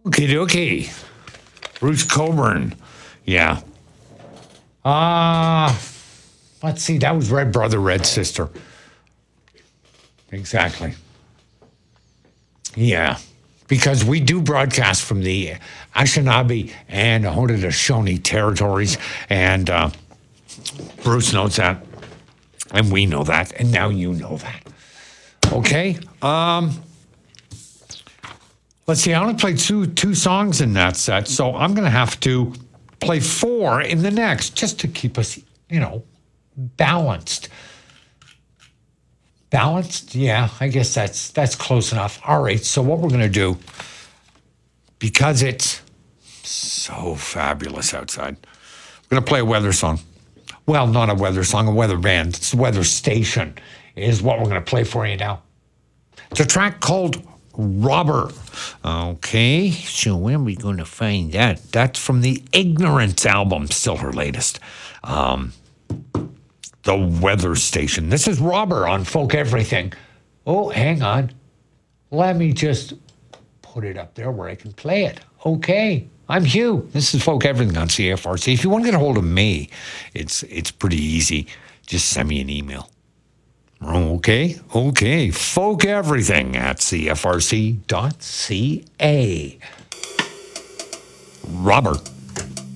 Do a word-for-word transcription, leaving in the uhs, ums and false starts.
Okay, okay. Bruce Coburn. Yeah. Ah, uh, let's see. That was Red Brother, Red Sister. Exactly. Yeah. Because we do broadcast from the Anishinaabe and Haudenosaunee territories, and uh, Bruce knows that, and we know that, and now you know that. Okay. Um, let's see. I only played two two songs in that set, so I'm going to have to play four in the next, just to keep us, you know, balanced. Balanced? Yeah, I guess that's that's close enough. All right. So what we're going to do, because it's so fabulous outside, we're going to play a weather song. Well, not a weather song, a weather band. It's the weather station is what we're going to play for you now. It's a track called Robber. Okay, so when are we going to find that? That's from the Ignorance album, still her latest. Um, the weather station. This is Robber on Folk Everything. Oh, hang on. Let me just put it up there where I can play it. Okay. I'm Hugh. This is Folk Everything on C F R C. If you want to get a hold of me, it's it's pretty easy. Just send me an email. Okay, okay. Folk Everything at C F R C dot C A. Robert.